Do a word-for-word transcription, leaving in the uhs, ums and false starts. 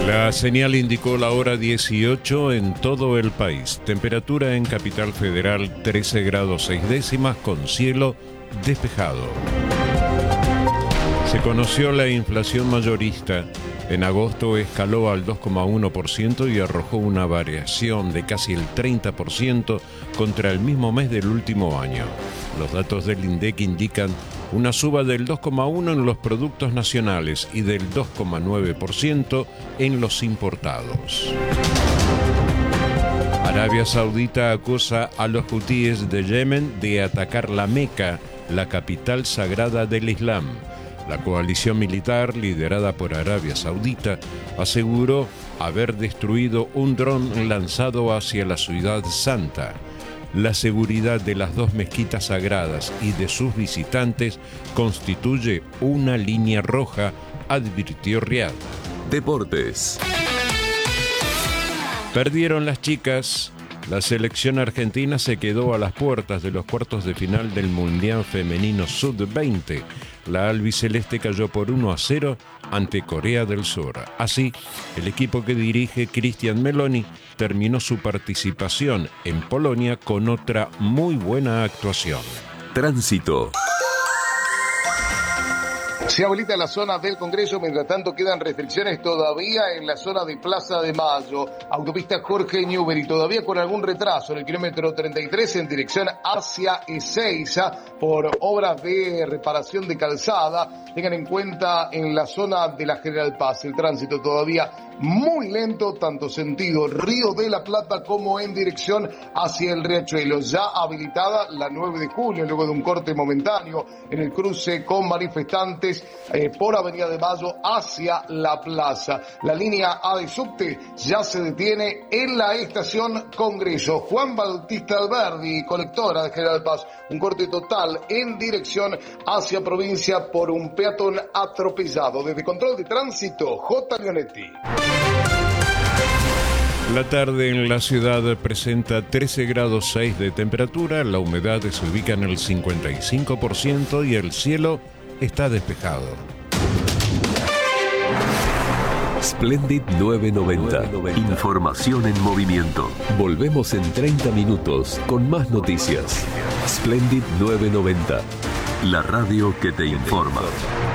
La señal indicó la hora dieciocho en todo el país. Temperatura en Capital Federal trece grados seis décimas con cielo despejado. Se conoció la inflación mayorista. En agosto escaló al dos coma uno por ciento y arrojó una variación de casi el treinta por ciento contra el mismo mes del último año. Los datos del INDEC indican una suba del dos coma uno por ciento en los productos nacionales y del dos coma nueve por ciento en los importados. Arabia Saudita acusa a los hutíes de Yemen de atacar la Meca, la capital sagrada del Islam. La coalición militar, liderada por Arabia Saudita, aseguró haber destruido un dron lanzado hacia la ciudad santa. La seguridad de las dos mezquitas sagradas y de sus visitantes constituye una línea roja, advirtió Riad. Deportes. Perdieron las chicas. La selección argentina se quedó a las puertas de los cuartos de final del Mundial Femenino sub veinte. La albiceleste cayó por uno a cero ante Corea del Sur. Así, el equipo que dirige Cristian Meloni terminó su participación en Polonia con otra muy buena actuación. Tránsito. Se habilita la zona del Congreso, mientras tanto quedan restricciones todavía en la zona de Plaza de Mayo, autopista Jorge Newbery, todavía con algún retraso en el kilómetro treinta y tres en dirección hacia Ezeiza por obras de reparación de calzada. Tengan en cuenta en la zona de la General Paz el tránsito todavía muy lento, tanto sentido Río de la Plata como en dirección hacia el Riachuelo. Ya habilitada la nueve de julio, luego de un corte momentáneo en el cruce con manifestantes eh, por Avenida de Mayo hacia la plaza. La línea A de subte ya se detiene en la estación Congreso. Juan Bautista Alberdi, colectora de General Paz, un corte total en dirección hacia provincia por un peatón atropellado. Desde Control de Tránsito, J. Leonetti. La tarde en la ciudad presenta trece grados seis de temperatura, la humedad se ubica en el cincuenta y cinco por ciento y el cielo está despejado. Splendid novecientos noventa. Información en movimiento. Volvemos en treinta minutos con más noticias. Splendid novecientos noventa. La radio que te informa.